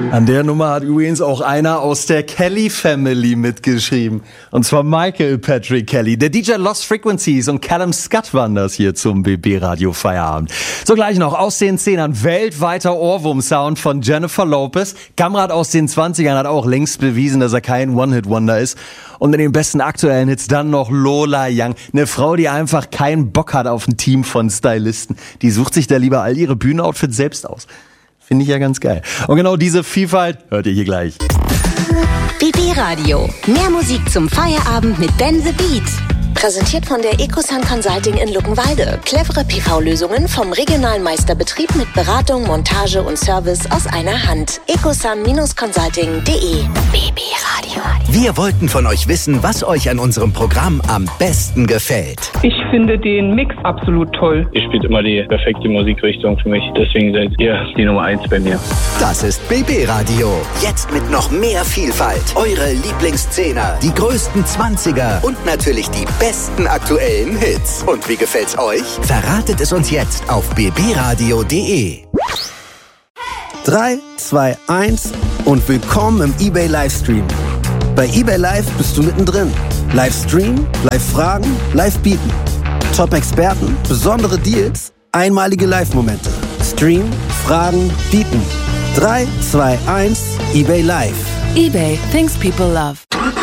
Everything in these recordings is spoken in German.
An der Nummer hat übrigens auch einer aus der Kelly Family mitgeschrieben. Und zwar Michael Patrick Kelly. Der DJ Lost Frequencies und Callum Scott waren das hier zum BB Radio Feierabend. So gleich noch aus den 10ern weltweiter Ohrwurm-Sound von Jennifer Lopez. Kamrat aus den 20ern hat auch längst bewiesen, dass er kein One-Hit-Wonder ist. Und in den besten aktuellen Hits dann noch Lola Young. Eine Frau, die einfach keinen Bock hat auf ein Team von Stylisten. Die sucht sich da lieber all ihre Bühnenoutfits selbst aus. Finde ich ja ganz geil. Und genau diese Vielfalt hört ihr hier gleich. BB Radio. Mehr Musik zum Feierabend mit Ben the Beat. Präsentiert von der Ecosun Consulting in Luckenwalde. Clevere PV-Lösungen vom regionalen Meisterbetrieb mit Beratung, Montage und Service aus einer Hand. ecosun-consulting.de. BB Radio. Wir wollten von euch wissen, was euch an unserem Programm am besten gefällt. Ich finde den Mix absolut toll. Ihr spielt immer die perfekte Musikrichtung für mich. Deswegen seid ihr die Nummer 1 bei mir. Das ist BB Radio. Jetzt mit noch mehr Vielfalt. Eure Lieblingsszehner, die größten 20er und natürlich die besten aktuellen Hits. Und wie gefällt's euch? Verratet es uns jetzt auf bbradio.de. 3, 2, 1 und willkommen im eBay Livestream. Bei eBay Live bist du mittendrin. Livestream, Live-Fragen, Live-Bieten. Top-Experten, besondere Deals, einmalige Live-Momente. Stream, Fragen, Bieten. 3, 2, 1, eBay Live. eBay, things people love.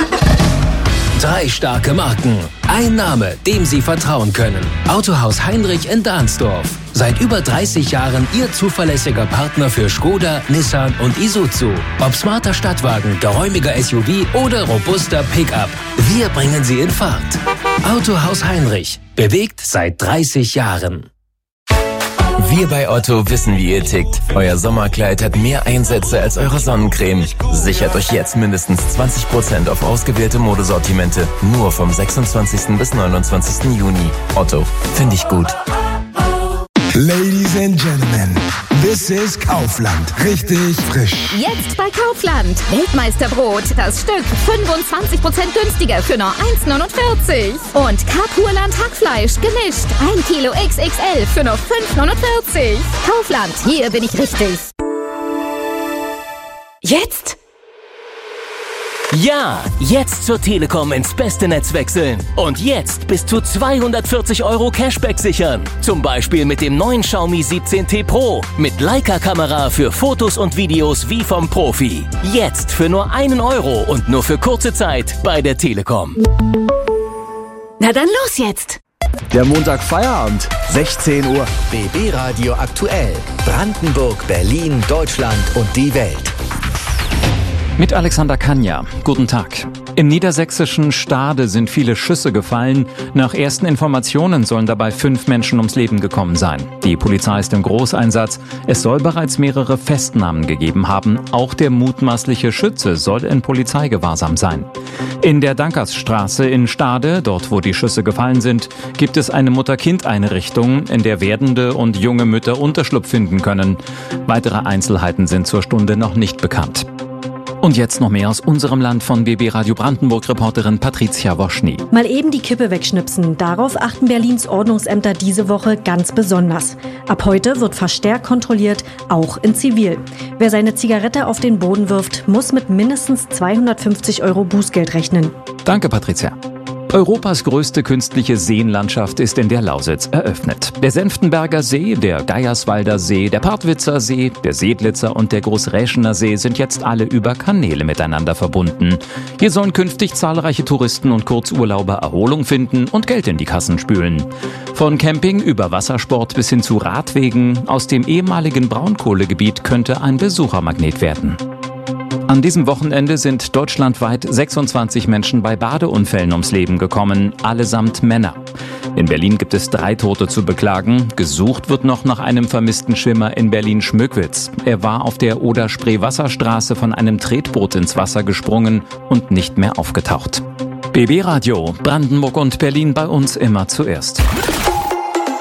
3 starke Marken. Ein Name, dem Sie vertrauen können. Autohaus Heinrich in Dahnsdorf. Seit über 30 Jahren Ihr zuverlässiger Partner für Skoda, Nissan und Isuzu. Ob smarter Stadtwagen, geräumiger SUV oder robuster Pickup. Wir bringen Sie in Fahrt. Autohaus Heinrich. Bewegt seit 30 Jahren. Wir bei Otto wissen, wie ihr tickt. Euer Sommerkleid hat mehr Einsätze als eure Sonnencreme. Sichert euch jetzt mindestens 20% auf ausgewählte Modesortimente. Nur vom 26. bis 29. Juni. Otto, finde ich gut. Ladies and Gentlemen, this is Kaufland. Richtig frisch. Jetzt bei Kaufland. Weltmeisterbrot. Das Stück 25% günstiger für nur 1,49. Und Karpurland Hackfleisch gemischt. 1 Kilo XXL für nur 5,49. Kaufland, hier bin ich richtig. Jetzt? Ja, jetzt zur Telekom ins beste Netz wechseln. Und jetzt bis zu 240 € Cashback sichern. Zum Beispiel mit dem neuen Xiaomi 17T Pro. Mit Leica-Kamera für Fotos und Videos wie vom Profi. Jetzt für nur 1 € und nur für kurze Zeit bei der Telekom. Na dann los jetzt. Der Montag Feierabend, 16 Uhr. BB Radio aktuell. Brandenburg, Berlin, Deutschland und die Welt. Mit Alexander Kanja. Guten Tag. Im niedersächsischen Stade sind viele Schüsse gefallen. Nach ersten Informationen sollen dabei 5 Menschen ums Leben gekommen sein. Die Polizei ist im Großeinsatz. Es soll bereits mehrere Festnahmen gegeben haben. Auch der mutmaßliche Schütze soll in Polizeigewahrsam sein. In der Dankersstraße in Stade, dort wo die Schüsse gefallen sind, gibt es eine Mutter-Kind-Einrichtung, in der werdende und junge Mütter Unterschlupf finden können. Weitere Einzelheiten sind zur Stunde noch nicht bekannt. Und jetzt noch mehr aus unserem Land von BB Radio Brandenburg-Reporterin Patricia Woschny. Mal eben die Kippe wegschnipsen. Darauf achten Berlins Ordnungsämter diese Woche ganz besonders. Ab heute wird verstärkt kontrolliert, auch in Zivil. Wer seine Zigarette auf den Boden wirft, muss mit mindestens 250 € Bußgeld rechnen. Danke, Patricia. Europas größte künstliche Seenlandschaft ist in der Lausitz eröffnet. Der Senftenberger See, der Geierswalder See, der Partwitzer See, der Seedlitzer und der Großräschener See sind jetzt alle über Kanäle miteinander verbunden. Hier sollen künftig zahlreiche Touristen und Kurzurlauber Erholung finden und Geld in die Kassen spülen. Von Camping über Wassersport bis hin zu Radwegen, aus dem ehemaligen Braunkohlegebiet könnte ein Besuchermagnet werden. An diesem Wochenende sind deutschlandweit 26 Menschen bei Badeunfällen ums Leben gekommen, allesamt Männer. In Berlin gibt es 3 Tote zu beklagen. Gesucht wird noch nach einem vermissten Schwimmer in Berlin-Schmöckwitz. Er war auf der Oder-Spree-Wasserstraße von einem Tretboot ins Wasser gesprungen und nicht mehr aufgetaucht. BB Radio, Brandenburg und Berlin bei uns immer zuerst.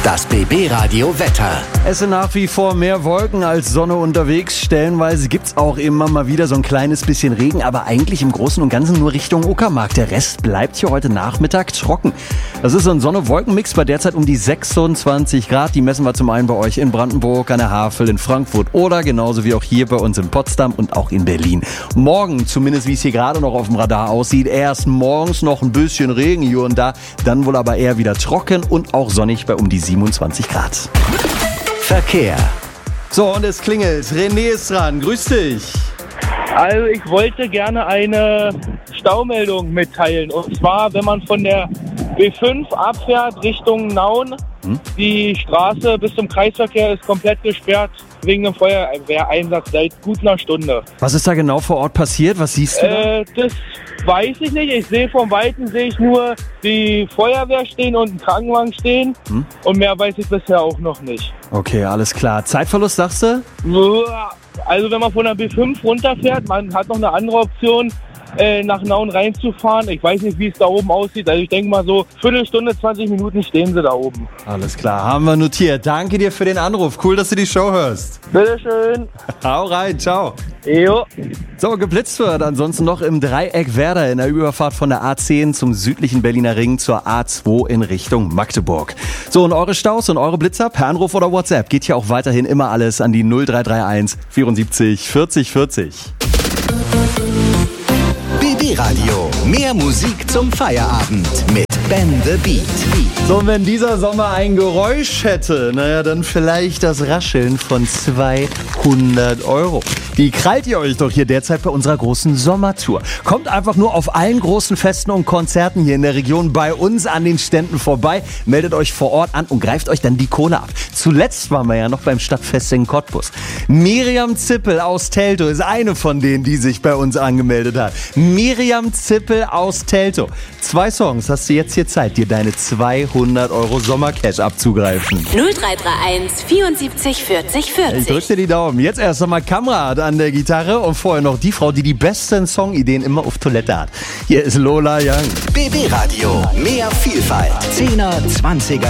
Das BB Radio Wetter. Es sind nach wie vor mehr Wolken als Sonne unterwegs. Stellenweise gibt's auch immer mal wieder so ein kleines bisschen Regen, aber eigentlich im Großen und Ganzen nur Richtung Uckermark. Der Rest bleibt hier heute Nachmittag trocken. Das ist so ein Sonne-Wolken-Mix bei derzeit um die 26 Grad. Die messen wir zum einen bei euch in Brandenburg, an der Havel, in Frankfurt oder genauso wie auch hier bei uns in Potsdam und auch in Berlin. Morgen, zumindest wie es hier gerade noch auf dem Radar aussieht, erst morgens noch ein bisschen Regen hier und da, dann wohl aber eher wieder trocken und auch sonnig bei um die 27 Grad. Verkehr. So, und es klingelt. René ist dran. Grüß dich. Also ich wollte gerne eine Staumeldung mitteilen. Und zwar, wenn man von der B5 abfährt Richtung Nauen, die Straße bis zum Kreisverkehr ist komplett gesperrt wegen dem Feuerwehreinsatz seit gut einer Stunde. Was ist da genau vor Ort passiert? Was siehst du da? Das weiß ich nicht. Ich sehe vom Weiten nur die Feuerwehr stehen und einen Krankenwagen stehen. Und mehr weiß ich bisher auch noch nicht. Okay, alles klar. Zeitverlust, sagst du? Also wenn man von der B5 runterfährt, man hat noch eine andere Option, nach Nauen reinzufahren. Ich weiß nicht, wie es da oben aussieht. Also ich denke mal so, Viertelstunde, 20 Minuten stehen sie da oben. Alles klar, haben wir notiert. Danke dir für den Anruf. Cool, dass du die Show hörst. Bitteschön. Hau rein, ciao. Jo. So, geblitzt wird ansonsten noch im Dreieck Werder in der Überfahrt von der A10 zum südlichen Berliner Ring zur A2 in Richtung Magdeburg. So, und eure Staus und eure Blitzer per Anruf oder WhatsApp geht hier auch weiterhin immer alles an die 0331 74 40 40. BB Radio. Mehr Musik zum Feierabend mit Ben the Beat. So, und wenn dieser Sommer ein Geräusch hätte, naja, dann vielleicht das Rascheln von 200 €. Die krallt ihr euch doch hier derzeit bei unserer großen Sommertour. Kommt einfach nur auf allen großen Festen und Konzerten hier in der Region bei uns an den Ständen vorbei, meldet euch vor Ort an und greift euch dann die Kohle ab. Zuletzt waren wir ja noch beim Stadtfest in Cottbus. Miriam Zippel aus Teltow ist eine von denen, die sich bei uns angemeldet hat. Miriam Zippel aus Teltow. 2 Songs hast du jetzt hier Zeit, dir deine 200 € Sommercash abzugreifen. 0331 74 40 40. Ich drück dir die Daumen. Jetzt erst einmal Kamrat an der Gitarre und vorher noch die Frau, die die besten Songideen immer auf Toilette hat. Hier ist Lola Young. BB Radio. Mehr Vielfalt. 10er, 20er.